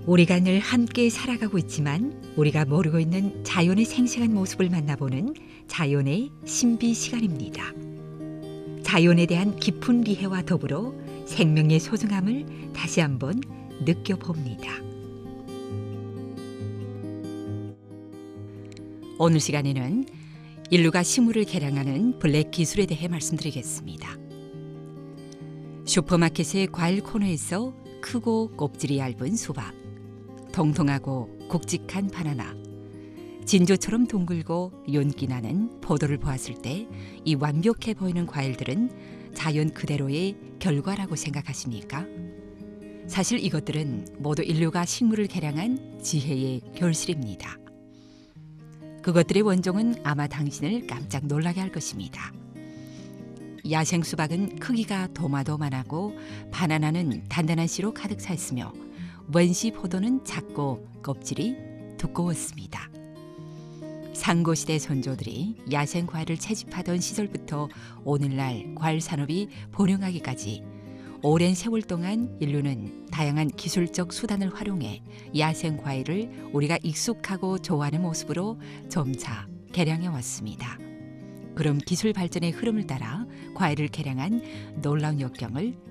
우리가 늘 함께 살아가고 있지만 우리가 모르고 있는 자연의 생생한 모습을 만나보는 자연의 신비 시간입니다. 자연에 대한 깊은 이해와 더불어 생명의 소중함을 다시 한번 느껴봅니다. 오늘 시간에는 인류가 식물을 개량하는 블랙 기술에 대해 말씀드리겠습니다. 슈퍼마켓의 과일 코너에서 크고 껍질이 얇은 수박, 통통하고 굵직한 바나나, 진주처럼 둥글고 윤기 나는 포도를 보았을 때 이 완벽해 보이는 과일들은 자연 그대로의 결과라고 생각하십니까? 사실 이것들은 모두 인류가 식물을 개량한 지혜의 결실입니다. 그것들의 원종은 아마 당신을 깜짝 놀라게 할 것입니다. 야생 수박은 크기가 도마도만하고 바나나는 단단한 씨로 가득 차 있으며 원시 포도는 작고 껍질이 두꺼웠습니다. 상고시대 선조들이 야생 과일을 채집하던 시절부터 오늘날 과일 산업이 번영하기까지 오랜 세월 동안 인류는 다양한 기술적 수단을 활용해 야생 과일을 우리가 익숙하고 좋아하는 모습으로 점차 개량해 왔습니다. 그럼 기술 발전의 흐름을 따라 과일을 개량한 놀라운 역경을